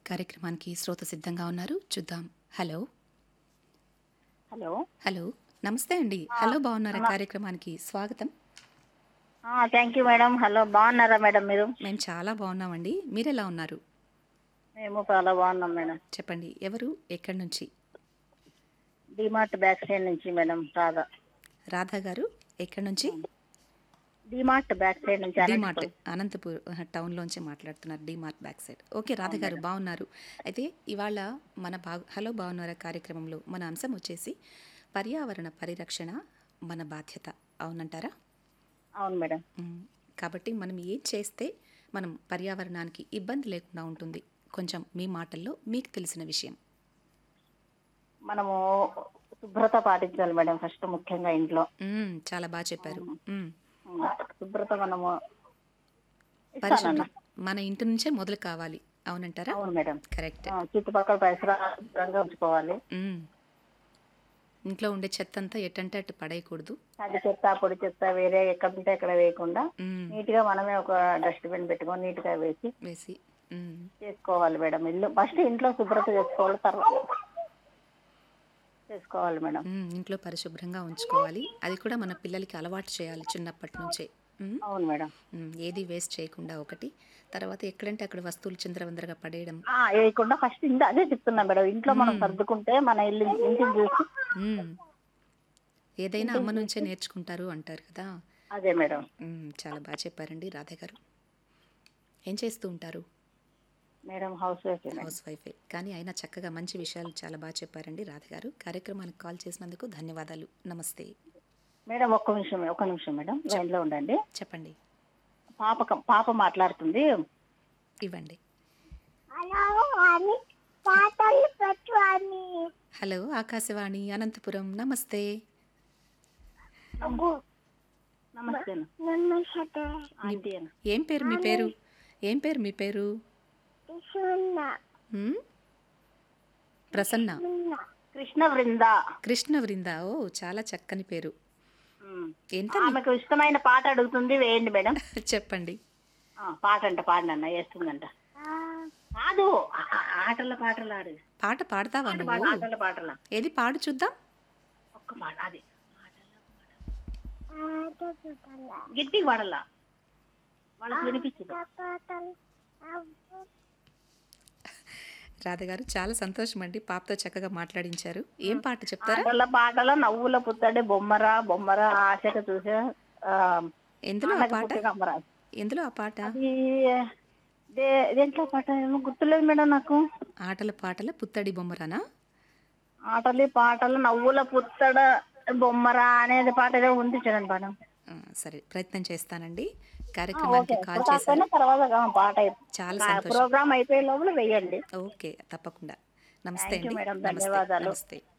కార్యక్రమానికి శ్రోత సిద్ధంగా ఉన్నారు. చూద్దాం. హలో. హలో. హలో. నమస్తే అండి. హలో బాగున్నారా? కార్యక్రమానికి స్వాగతం. Thank you madam. హలో, బాగున్నారా మేడం మీరు? మేము చాలా బాగున్నామండి. మీరెలా ఉన్నారు? మేము చాలా బాగున్నాం మేడం. చెప్పండి, ఎవరు, ఎక్కడి నుంచి? డిమార్ట్ బ్యాక్ సైడ్ నుంచి మేడం, రాధా. రాధా గారు ఎక్కడి నుంచి? డిమార్ట్ బ్యాక్ సైడ్ నుంచి, డిమార్ట్ అనంతపూర్ టౌన్లోంచి మాట్లాడుతున్నారు. DMart back side. Okay Radha గారు బాగున్నారు. అయితే ఇవాళ మన హలో బాగున్నారా కార్యక్రమంలో మన అంశం వచ్చేసి పర్యావరణ పరిరక్షణ మన బాధ్యత. అవునంటారా? అవును మేడం. కాబట్టి మనం ఏం చేస్తే మనం పర్యావరణానికి ఇబ్బంది లేకుండా ఉంటుంది? కొంచెం మీ మాటల్లో మీకు తెలిసిన విషయం. మనము శుభ్రత పాటించాలి మేడం, ఫస్ట్ ముఖ్యంగా ఇంట్లో. చాలా బాగా చెప్పారు. శుభ్రత మనము పరిశుభ్రత మన ఇంటి నుంచే మొదలు కావాలి. అవునంటారా? అవును మేడం, కరెక్ట్. చుట్టుపక్కల పరిసరాలు శుభ్రంగా ఉంచుకోవాలి. ఇంట్లో ఉండే చెత్త అంతా ఎట్టంటే అటు పడేయకూడదు. తడి చెత్త, పొడి చెత్త వేరే ఎక్కడుంటే ఎక్కడ వేయకుండా నీట్ గా మనమే ఒక డస్ట్బిన్ పెట్టుకొని నీట్ గా వేసి చేసుకోవాలి మేడం. ఇల్లు ఫస్ట్ ఇంట్లో శుభ్రత చేసుకోవాలి మేడం. ఇంట్లో పరిశుభ్రంగా ఉంచుకోవాలి. అది కూడా మన పిల్లలకి అలవాటు చేయాలి చిన్నప్పటి నుంచే. అవును మేడం. ఏది వేస్ట్ చేయకుండా ఒకటి. తర్వాత ఎక్కడంటే అక్కడ వస్తువులు చిందరవందరగా పడేయడం వేయకుండా ఫస్ట్ అదే చెప్తున్నా మేడం. ఇంట్లో మనం సర్దుకుంటే మన ఇంటిని చూసి ఏదైనా అమ్మ నుంచే నేర్చుకుంటారు అంటారు కదా. అదే మేడం. చాలా బాగా చెప్పారండి రాధా గారు. ఏం చేస్తూ ఉంటారు మేడం? హౌస్ వైఫే. కానీ అయినా చక్కగా మంచి విషయాలు చాలా బాగా చెప్పారండి రాధా గారు. కార్యక్రమానికి కాల్ చేసినందుకు ధన్యవాదాలు. నమస్తే మేడం. ఒక్క నిమిషం మేడం, లైన్ లో ఉండండి. చెప్పండి. పాప మాట్లాడుతుంది, ఇవ్వండి. హలో ఆకాశవాణి అనంతపురం. నమస్తే. నమస్తే. ఏం పేరు మీ పేరు? ఏం పేరు మీ పేరు? ప్రసన్న. కృష్ణ వృంద. ఓ చాలా చక్కని పేరు. ఆమెకు ఇష్టమైన పాట అడుగుతుంది, వేయండి మేడం. చెప్పండి. పాడనన్నా వేస్తుందంట. కాదు, పాటలు ఆడు. పాట పాడతావా నువ్వు? పాటలా ఏది పాడు చూద్దాం. ఒక్క పాట అది గట్టిగా పాడలా, వాళ్ళకి వినిపించదు. రాధ గారు చాలా సంతోషం అండి, పాపతో చక్కగా మాట్లాడించారు. ఏం పాట చెప్తారా? పాటలో నవ్వుల పుత్తడే బొమ్మరా ఆశగా చూసా. ఎందులో ఆ పాట? ఎందులో ఆ పాట? దేంట్లో పాట ఏమో గుర్తులేదు మేడం నాకు. ఆటల పాటల పుత్తడి బొమ్మరానా? పాటలు నవ్వుల పుత్తడ బొమ్మరా అనేది పాట ఏదో ఉంది చూడండి మేడం. సరే, ప్రయత్నం చేస్తానండి. కార్యక్రమానికి కాల్ చేశారు. పాట చాలా సంతోషం. ప్రోగ్రామ్ అయిపోయే లోపల వేయండి. ఓకే, తప్పకుండా. నమస్తే అండి. మేడం, ధన్యవాదాలు. నమస్తే.